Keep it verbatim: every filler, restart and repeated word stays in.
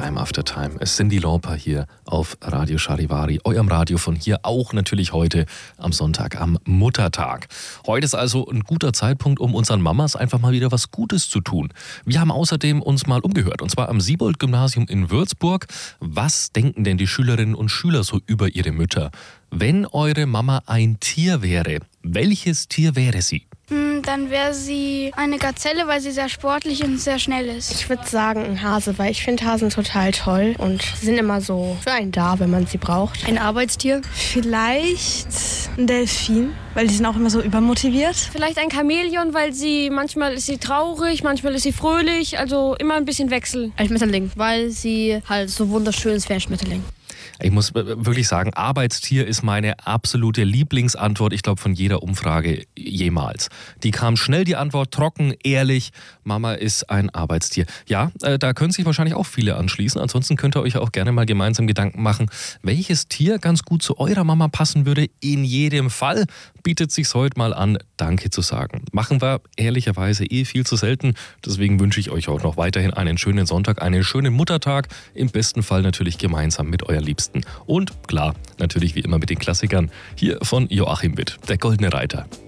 Time After Time. Es sind die Lauper hier auf Radio Charivari, eurem Radio von hier, auch natürlich heute am Sonntag, am Muttertag. Heute ist also ein guter Zeitpunkt, um unseren Mamas einfach mal wieder was Gutes zu tun. Wir haben außerdem uns mal umgehört, und zwar am Siebold-Gymnasium in Würzburg. Was denken denn die Schülerinnen und Schüler so über ihre Mütter? Wenn eure Mama ein Tier wäre, welches Tier wäre sie? Dann wäre sie eine Gazelle, weil sie sehr sportlich und sehr schnell ist. Ich würde sagen ein Hase, weil ich finde Hasen total toll und sie sind immer so für einen da, wenn man sie braucht. Ein Arbeitstier? Vielleicht ein Delfin, weil die sind auch immer so übermotiviert. Vielleicht ein Chamäleon, weil sie manchmal ist sie traurig, manchmal ist sie fröhlich, also immer ein bisschen Wechsel. Ein Schmetterling, weil sie halt so wunderschön ist wie ein Schmetterling. Ich muss wirklich sagen, Arbeitstier ist meine absolute Lieblingsantwort, ich glaube, von jeder Umfrage jemals. Die kam schnell, die Antwort, trocken, ehrlich, Mama ist ein Arbeitstier. Ja, äh, da können sich wahrscheinlich auch viele anschließen. Ansonsten könnt ihr euch auch gerne mal gemeinsam Gedanken machen, welches Tier ganz gut zu eurer Mama passen würde. In jedem Fall bietet sich's heute mal an, Danke zu sagen. Machen wir ehrlicherweise eh viel zu selten. Deswegen wünsche ich euch auch noch weiterhin einen schönen Sonntag, einen schönen Muttertag. Im besten Fall natürlich gemeinsam mit eurer Liebsten. Und klar, natürlich wie immer mit den Klassikern. Hier von Joachim Witt, der Goldene Reiter.